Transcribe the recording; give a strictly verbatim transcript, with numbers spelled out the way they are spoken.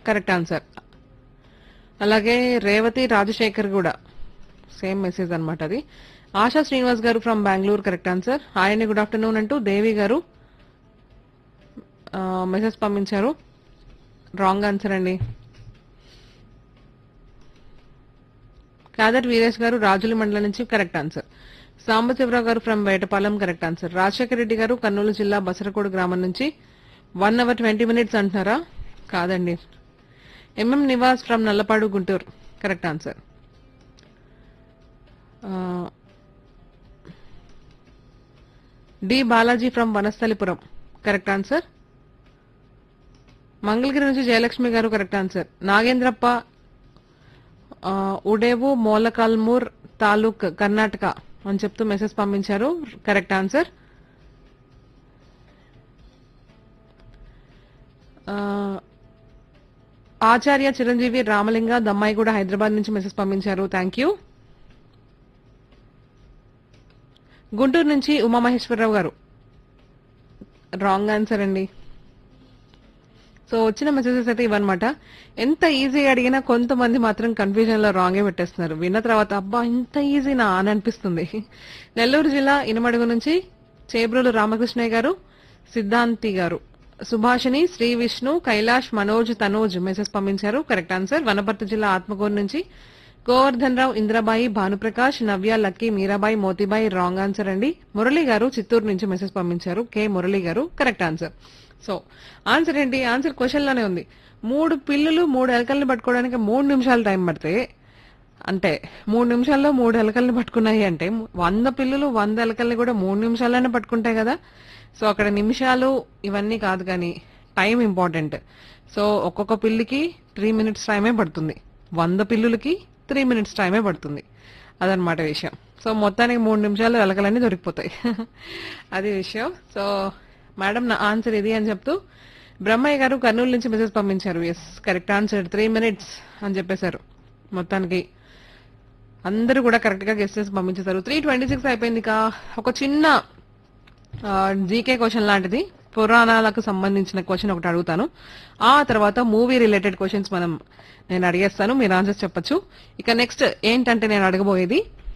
Correct answer. అలాగే రేవతి రాజశేఖర్ కూడా same message అన్నమాట అది. ఆశా శ్రీనివాస్ గారు from Bengaluru correct answer. Hi అండి గుడ్ ఆఫ్టర్నూన్ అంటూ దేవి గారు మెసేజ్ పంపించారు. రాంగ్ ఆన్సర్ అండి. కాదర్ వీరేష్ గారు రాజుల మండలం నుంచి కరెక్ట్ ఆన్సర్. సాంబశివరావు గారు from Vetapalem correct answer. Rajasekhara Reddy గారు కర్నూలు జిల్లా బసరకోడు గ్రామం నుంచి వన్ అవర్ ట్వంటీ మినిట్స్ అంటున్నారా? కాదండి. MM Nivas from Nallapadu Guntur correct answer. D Balaji from Vanasthalipuram correct answer. Mangalagiri నుంచి జయలక్ష్మి గారు కరెక్ట్ ఆన్సర్. నాగేంద్రప్ప ఉడేవు మోలకల్మూర్ తాలూక్ కర్ణాటక అని చెప్తూ మెసేజ్ పంపించారు కరెక్ట్ ఆన్సర్. ఆచార్య చిరంజీవి రామలింగ దమ్మాయిగూడ హైదరాబాద్ నుంచి మెసేజ్ పంపించారు థ్యాంక్ యూ. గుంటూరు నుంచి ఉమామహేశ్వరరావు గారు రాంగ్ ఆన్సర్ అండి. సో వచ్చిన మెసేజెస్ అయితే ఇవన్నమాట. ఎంత ఈజీగా అడిగినా కొంతమంది మాత్రం కన్ఫ్యూజన్ లో రాంగే పెట్టేస్తున్నారు. విన్న తర్వాత అబ్బా ఇంత ఈజీనా అని అనిపిస్తుంది. నెల్లూరు జిల్లా ఇనమడుగు నుంచి చేబ్రోలు రామకృష్ణయ్య గారు, సిద్ధాంతి గారు, సుభాషిణి, శ్రీ విష్ణు, కైలాష్, మనోజ్, తనోజ్ మెసేజ్ పంపించారు కరెక్ట్ ఆన్సర్. వనపర్తి జిల్లా ఆత్మకూరు నుంచి గోవర్ధన్ రావు, ఇంద్రబాయి, భానుప్రకాష్, నవ్య, lucky, Mirabai, Motibai wrong answer అండి. మురళి గారు చిత్తూరు నుంచి మెసేజ్ పంపించారు. కె మురళి గారు కరెక్ట్ ఆన్సర్. సో ఆన్సర్ ఏంటి? ఆన్సర్ క్వశ్చన్ లోనే ఉంది. మూడు పిల్లులు మూడు ఎలకల్ని పట్టుకోవడానికి మూడు నిమిషాలు టైం పడితే అంటే మూడు నిమిషాల్లో మూడు ఎలకల్ని పట్టుకున్నాయి అంటే వంద పిల్లులు వంద ఎలకల్ని కూడా మూడు నిమిషాల్లోనే పట్టుకుంటాయి కదా. సో అక్కడ నిమిషాలు ఇవన్నీ కాదు కానీ టైం ఇంపార్టెంట్. సో ఒక్కొక్క పిల్లికి త్రీ మినిట్స్ టైమే పడుతుంది, వంద పిల్లులకి త్రీ మినిట్స్ టైమే పడుతుంది. అదనమాట విషయం. సో మొత్తానికి మూడు నిమిషాలు ఎలకలన్నీ దొరికిపోతాయి. అది విషయం. సో మేడం నా ఆన్సర్ ఇది అని చెప్తూ బ్రహ్మయ్య గారు కర్నూలు నుంచి మెసేజ్ పంపించారు. Yes correct answer three minutes అని చెప్పేశారు. మొత్తానికి అందరూ కూడా కరెక్ట్ గా గెస్ట్ చేసి పంపించేశారు. త్రీ ట్వంటీ సిక్స్ అయిపోయింది. కా ఒక చిన్న జీకే క్వశ్చన్ లాంటిది పురాణాలకు సంబంధించిన క్వశ్చన్ ఒకటి అడుగుతాను. ఆ తర్వాత మూవీ రిలేటెడ్ క్వశ్చన్స్ మనం నేను అడిగేస్తాను, మీరు ఆన్సర్స్ చెప్పొచ్చు. ఇక నెక్స్ట్ ఏంటంటే నేను అడగబోయేది